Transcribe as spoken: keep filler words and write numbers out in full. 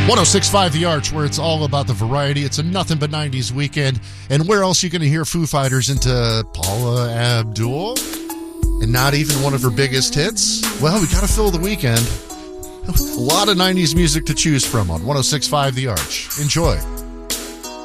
one oh six point five The Arch, where it's all about the variety. It's a nothing but nineties weekend. And where else are you going to hear Foo Fighters into Paula Abdul? And not even one of her biggest hits? Well, we got to fill the weekend. A lot of nineties music to choose from on one oh six point five The Arch. Enjoy.